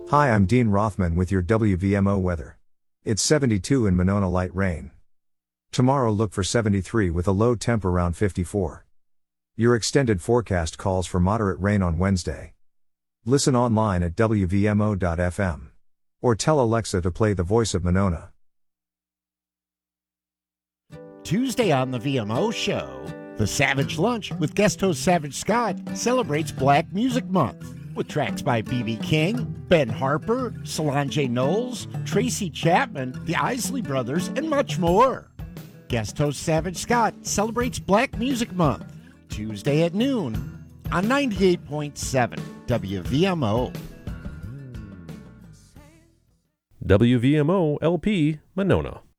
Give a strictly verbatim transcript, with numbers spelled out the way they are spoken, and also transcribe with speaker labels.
Speaker 1: Hi, I'm Dean Rothman with your W V M O weather. It's seventy-two in Monona, light rain. Tomorrow look for seventy-three with a low temp around fifty-four. Your extended forecast calls for moderate rain on Wednesday. Listen online at W V M O dot F M. Or tell Alexa to play The Voice of Monona.
Speaker 2: Tuesday on the V M O Show, the Savage Lunch with guest host Savage Scott celebrates Black Music Month with tracks by B B King, Ben Harper, Solange Knowles, Tracy Chapman, the Isley Brothers, and much more. Guest host Savage Scott celebrates Black Music Month Tuesday at noon on ninety-eight point seven W V M O.
Speaker 3: W V M O L P Monona.